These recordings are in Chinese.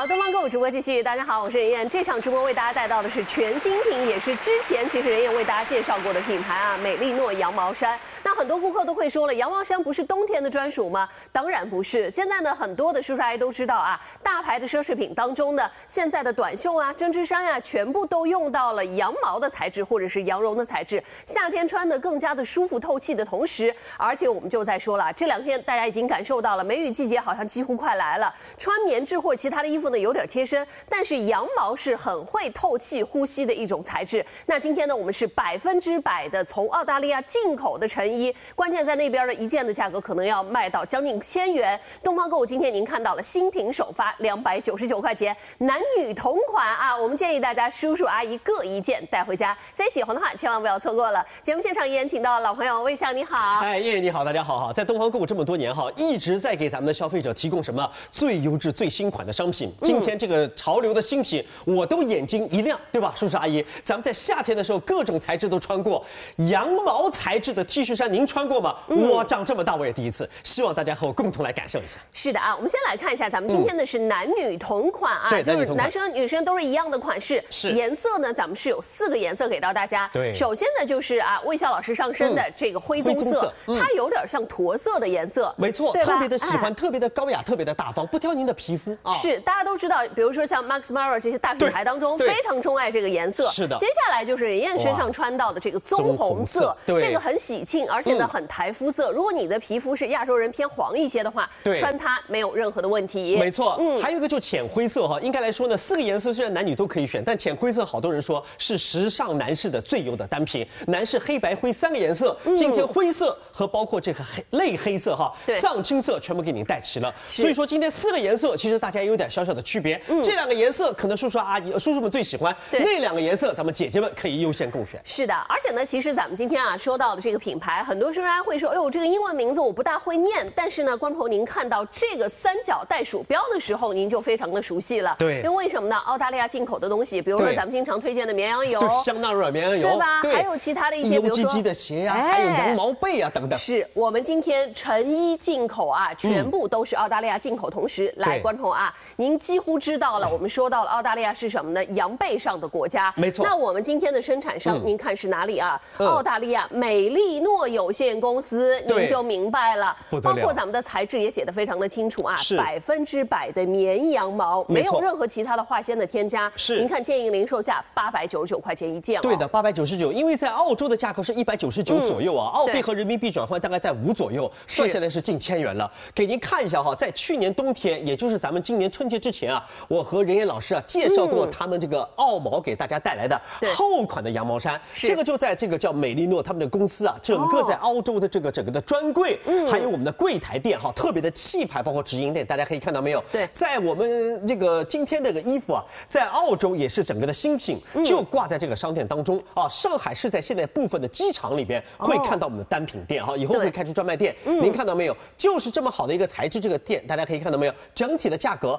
好，东方购物直播继续。大家好，我是任燕。这场直播为大家带到的是全新品，也是之前其实任燕为大家介绍过的品牌啊，美丽诺羊毛衫。那很多顾客都会说了，羊毛衫不是冬天的专属吗？当然不是。现在呢，很多的叔叔阿姨都知道啊，大牌的奢侈品当中呢，现在的短袖啊、针织衫啊，全部都用到了羊毛的材质或者是羊绒的材质，夏天穿的更加的舒服透气的同时，而且我们就在说了，这两天大家已经感受到了梅雨季节好像几乎快来了，穿棉质或者其他的衣服呢有点贴身，但是羊毛是很会透气呼吸的一种材质。那今天呢，我们是100%的从澳大利亚进口的成衣，关键在那边的一件的价格可能要卖到将近1000元。东方购物今天您看到了新品首发299块钱，男女同款啊！我们建议大家叔叔阿姨各一件带回家，所以喜欢的话千万不要错过了。节目现场依然请到老朋友魏翔，你好。 哎，燕燕你好，大家好。在东方购物这么多年一直在给咱们的消费者提供什么最优质、最新款的商品。今天这个潮流的新品，我都眼睛一亮，对吧，叔叔阿姨？咱们在夏天的时候，各种材质都穿过。羊毛材质的 T 恤衫，您穿过吗？我长这么大我也第一次，希望大家和我共同来感受一下。 是的啊，我们先来看一下，咱们今天的是男女同款啊， 对， 就是男生女生都是一样的款式。 是颜色呢，咱们是有4个颜色给到大家。 对， 首先呢就是啊，魏翔老师上身的这个灰棕色，它有点像驼色的颜色。 没错，特别的喜欢，特别的高雅，特别的大方，不挑您的皮肤啊。 是，大家都知道，比如说像 Max Mara 这些大品牌当中，非常钟爱这个颜色。 是的。 接下来就是任燕身上穿到的这个棕红色，这个很喜庆，而且呢很台肤色。如果你的皮肤是亚洲人偏黄一些的话，穿它没有任何的问题。 没错，还有一个就浅灰色应该来说呢，4个颜色虽然男女都可以选，但浅灰色好多人说是时尚男士的最优的单品。男士黑白灰3个颜色，今天灰色和包括这个类黑色藏青色全部给您带齐了。所以说今天4个颜色其实大家有点小小的区别，这2个颜色可能叔叔阿姨、叔叔们最喜欢，那2个颜色咱们姐姐们可以优先共选。 是的，而且呢，其实咱们今天啊说到的这个品牌，很多叔叔阿姨会说，哎呦，这个英文名字我不大会念，但是呢，观众朋友您看到这个3角带鼠标的时候，您就非常的熟悉了。 对， 因为什么呢？澳大利亚进口的东西，比如说咱们经常推荐的绵羊油， 香奈儿绵羊油， 对吧？还有其他的一些，比如说油鸡的鞋呀，还有羊毛被啊等等。 是我们今天成衣进口啊，全部都是澳大利亚进口。同时，来，观众朋友啊，您几乎知道了，我们说到了澳大利亚是什么呢？羊背上的国家。 没错。 那我们今天的生产商，您看是哪里啊？澳大利亚美丽诺有限公司，您就明白了。包括咱们的材质也写得非常的清楚啊，100%的绵羊毛，没有任何其他的化纤的添加。 是。 您看建议零售价899块钱一件。 对的，899，因为在澳洲的价格是199左右啊，澳币和人民币转换大概在5左右，算下来是近1000元了。给您看一下在去年冬天，也就是咱们今年春节之前啊，我和任燕老师介绍过他们这个澳毛给大家带来的厚款的羊毛衫，这个就在这个叫美丽诺他们的公司啊，整个在澳洲的这个整个的专柜，还有我们的柜台店特别的气派，包括直营店，大家可以看到没有？ 对， 在我们这个今天这个衣服啊，在澳洲也是整个的新品，就挂在这个商店当中啊。上海是在现在部分的机场里边会看到我们的单品店以后会开出专卖店。您看到没有？就是这么好的一个材质，这个店大家可以看到没有？整体的价格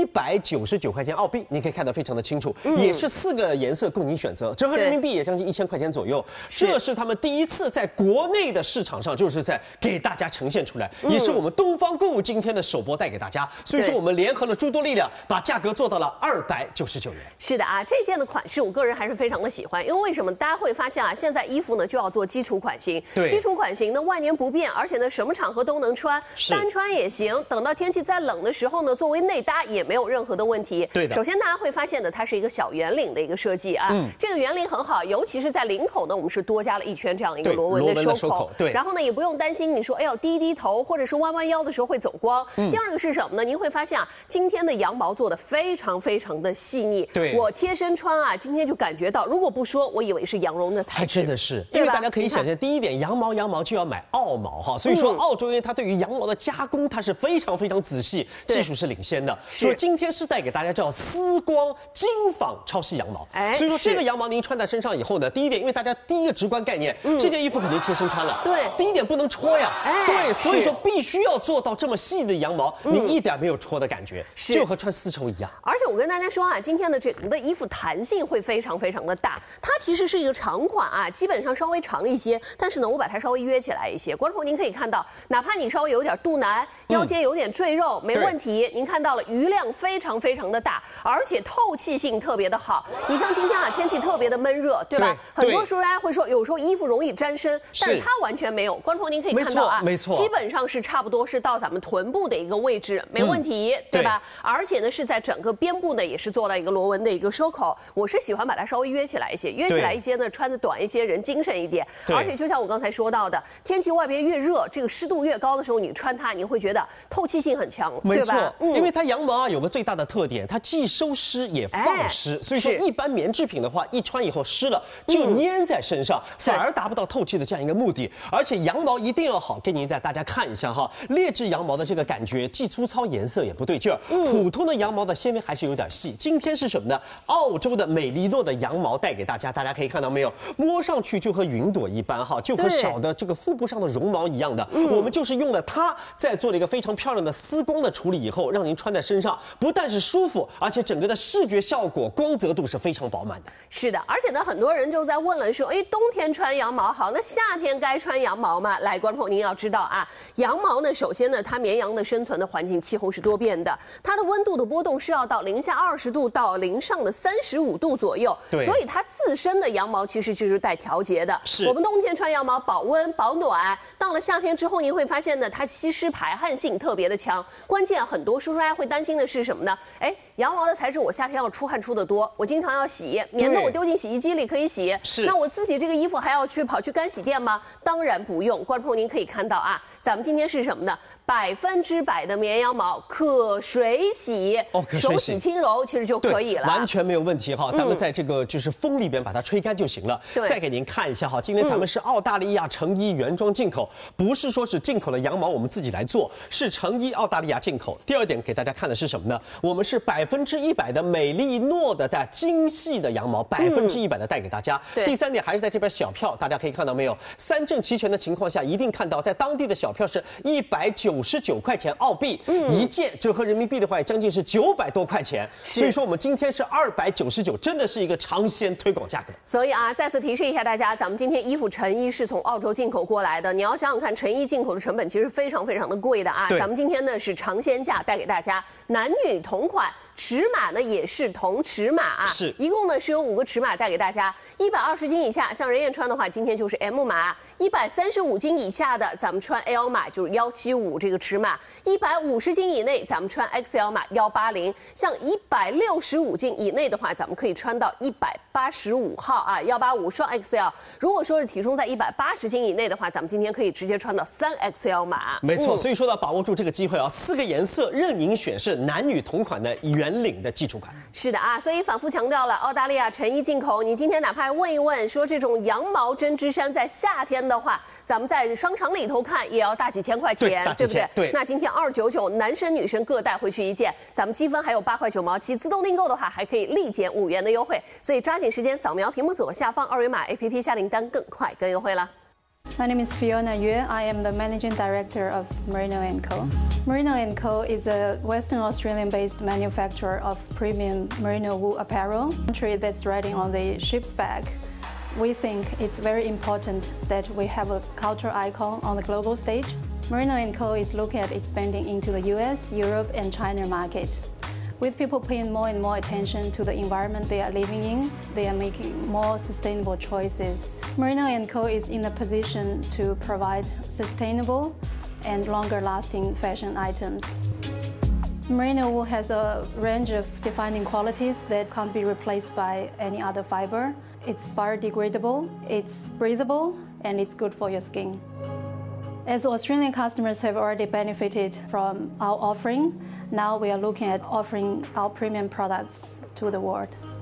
199块钱澳币，你可以看得非常的清楚，也是4个颜色供您选择，折合人民币也将近1000块钱左右。这是他们第一次在国内的市场上，就是在给大家呈现出来，也是我们东方购物今天的首播带给大家。所以说我们联合了诸多力量，把价格做到了299元。 是的啊，这件的款式我个人还是非常的喜欢，因为为什么？大家会发现啊，现在衣服呢就要做基础款型，基础款型呢万年不变，而且呢什么场合都能穿，单穿也行。等到天气再冷的时候呢，作为内搭也没有任何的问题。 对的。 首先大家会发现呢，它是一个小圆领的一个设计啊，这个圆领很好，尤其是在领口呢，我们是多加了一圈这样一个螺纹的收口。 对。 然后呢，也不用担心你说，哎呦低头或者是弯弯腰的时候会走光。第二个是什么呢？您会发现啊，今天的羊毛做的非常的细腻。 对。 我贴身穿啊，今天就感觉到，如果不说，我以为是羊绒的材质。 还真的是，因为大家可以想象，第一点，羊毛就要买澳毛所以说澳洲因为它对于羊毛的加工，它是非常仔细，技术是领先的。所以今天是带给大家叫丝光金纺超细羊毛。所以说这个羊毛您穿在身上以后呢，第一点，因为大家第一个直观概念，这件衣服肯定贴身穿了。 对。 第一点不能戳呀。对，所以说必须要做到这么细的羊毛，你一点没有戳的感觉，就和穿丝绸一样。 而且我跟大家说啊，今天的整个的衣服弹性会非常的大，它其实是一个长款啊，基本上稍微长一些，但是呢，我把它稍微约起来一些。观众朋友您可以看到，哪怕你稍微有点肚腩、腰间有点赘肉，没问题。您看到了余量非常非常的大，而且透气性特别的好。你像今天啊，天气特别的闷热，对吧？很多叔叔阿姨会说，有时候衣服容易沾身，但是它完全没有。观众朋友您可以看到啊， 没错， 基本上是差不多是到咱们臀部的一个位置，没问题，对吧？而且呢是在整个边部呢也是做到一个螺纹的一个收口。我是喜欢把它稍微约起来一些，约起来一些呢，穿的短一些，人精神一点。而且就像我刚才说到的，天气外边越热，这个湿度越高的时候，你穿它，你会觉得透气性很强，对吧？ 因为它羊毛啊有个最大的特点，它既收湿也放湿，所以说一般棉制品的话，一穿以后湿了就粘在身上，反而达不到透气的这样一个目的。而且羊毛一定要好，给您带大家看一下哈，劣质羊毛的这个感觉既粗糙，颜色也不对劲儿。普通的羊毛的纤维还是有点细。今天是什么呢？澳洲的美利诺的羊毛带给大家，大家可以看到没有？摸上去就和云朵一般哈，就和小的这个腹部上的绒毛一样的。我们就是用了它，在做了一个非常漂亮的丝光的处理以后，让您穿在身上，不但是舒服，而且整个的视觉效果、光泽度是非常饱满的。 是的，而且呢，很多人就在问了说，冬天穿羊毛好，那夏天该穿羊毛吗？来，观众朋友您要知道啊，羊毛呢，首先呢，它绵羊的生存的环境气候是多变的，它的温度的波动是要到零下20度到零上的35度左右，所以它自身的羊毛其实就是带调节的。我们冬天穿羊毛保温保暖，到了夏天之后，您会发现呢，它吸湿排汗性特别的强。关键很多叔叔阿姨会担心的是什么呢？羊毛的材质我夏天要出汗出得多，我经常要洗，棉的我丢进洗衣机里可以洗，那我自己这个衣服还要跑去干洗店吗？当然不用。观众朋友您可以看到啊，咱们今天是什么呢？100%的绵羊毛可水洗，手洗轻柔其实就可以了， 完全没有问题哈。咱们在这个就是风里边把它吹干就行了。再给您看一下哈，今天咱们是澳大利亚成衣原装进口，不是说是进口的羊毛我们自己来做，是成衣澳大利亚进口。第二点给大家看的是什么呢？我们是100%的美利诺的精细的羊毛，100%的带给大家。第三点还是在这边小票，大家可以看到没有？3证齐全的情况下，一定看到在当地的小票是199块钱澳币一件，折合人民币的话，将近是900多块钱。所以说我们今天是299，真的是一个尝鲜推广价格。 所以啊，再次提示一下大家，咱们今天衣服成衣是从澳洲进口过来的，你要想想看，成衣进口的成本其实非常非常的贵的啊。咱们今天呢是尝鲜价带给大家，男女同款。尺码呢也是同尺码啊，一共呢是有5个尺码带给大家。120斤以下，像任燕穿的话，今天就是 M 码；135斤以下的，咱们穿 L 码就是175这个尺码；150斤以内，咱们穿 XL 码180；像165斤以内的话，咱们可以穿到185号啊，185双 XL。如果说是体重在180斤以内的话，咱们今天可以直接穿到3XL 码。 没错，所以说呢，把握住这个机会啊，4个颜色任您选，是男女同款的圆领的基础款。 是的啊，所以反复强调了，澳大利亚成衣进口。你今天哪怕问一问，说这种羊毛针织衫在夏天的话，咱们在商场里头看也要大几千块钱，对不对？ 对。 那今天299，男生女生各带回去一件，咱们积分还有8块9毛7，自动订购的话还可以立减5元的优惠。所以抓紧时间扫描屏幕左下方2维码 APP 下订单，更快更优惠了。 My name is Fiona Yue. I am the Managing Director of Merino & Co. Merino & Co. is a Western Australian-based manufacturer of premium merino wool apparel, a country that's riding on the ship's back. We think it's very important that we have a cultural icon on the global stage. Merino & Co. is looking at expanding into the US, Europe, and China market. With people paying more and more attention to the environment they are living in, they are making more sustainable choices. Merino & Co. is in a position to provide sustainable and longer-lasting fashion items. Merino wool has a range of defining qualities that can't be replaced by any other fiber. It's biodegradable, it's breathable, and it's good for your skin. As Australian customers have already benefited from our offering, now we are looking at offering our premium products to the world.